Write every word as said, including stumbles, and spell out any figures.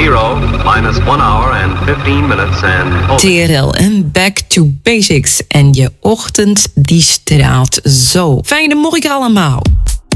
zero, minus one hour and fifteen minutes and... T R L en Back to Basics. En je ochtend die straalt zo. Fijne morgen allemaal.